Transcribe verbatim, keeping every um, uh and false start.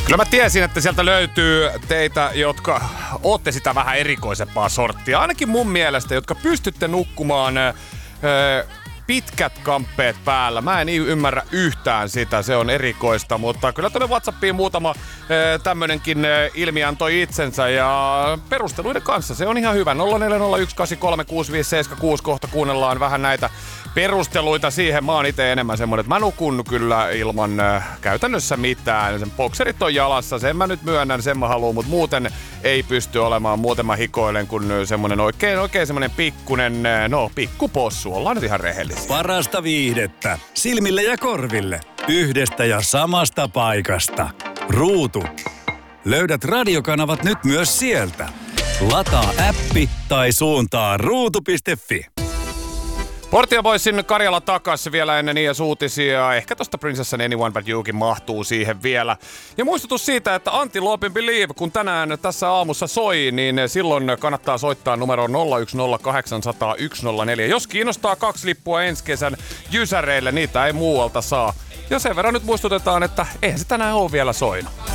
Kyllä mä tiesin, että sieltä löytyy teitä, jotka ootte sitä vähän erikoisempaa sorttia. Ainakin mun mielestä, jotka pystytte nukkumaan öö, pitkät kamppeet päällä. Mä en ymmärrä yhtään sitä, se on erikoista, mutta kyllä tuonne WhatsAppiin muutama e, tämmönenkin e, ilmi antoi itsensä ja perusteluiden kanssa se on ihan hyvä. nolla neljä nolla yksi kahdeksan kolme kuusi viisi seitsemän kuusi kohta kuunnellaan vähän näitä perusteluita siihen. Mä oon ite enemmän semmonen, että mä nukun kyllä ilman e, käytännössä mitään. Sen bokserit on jalassa, sen mä nyt myönnän, sen mä haluun, mutta muuten ei pysty olemaan. Muuten mä hikoilen kun semmonen oikein, oikein semmonen pikkunen, no pikkupossu, ollaan nyt ihan rehellisiä. Parasta viihdettä silmille ja korville yhdestä ja samasta paikasta. Ruutu. Löydät radiokanavat nyt myös sieltä. Lataa appi tai suuntaa ruutu piste fi. Portia Boysin Karjala takas vielä ennen niitä uutisia. Ehkä tosta Princess and Anyone But Youkin mahtuu siihen vielä. Ja muistutus siitä, että Antti Lopin Believe, kun tänään tässä aamussa soi, niin silloin kannattaa soittaa numero nolla yksi nolla kahdeksan nolla nolla yksi nolla neljä. Jos kiinnostaa kaksi lippua ensi kesän jysäreille, niitä ei muualta saa. Ja sen verran nyt muistutetaan, että eihän se tänään ole vielä soinut.